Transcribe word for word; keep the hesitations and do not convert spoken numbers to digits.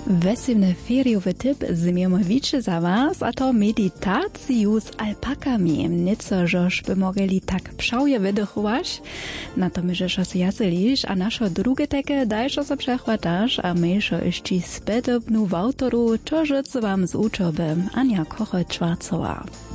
Wesywny feriowy typ zmiemowiczy za was, a to meditaciju z alpakami. Nieco, żeż by mogli tak pszałje wydychować. Na to my, żeż się jazylisz, a nasze drugie takie dajże się przechwatasz, a my się jeszcze spytobnu w autoru, co rzec wam z uczoby Ania Kochel-Czwarcowa.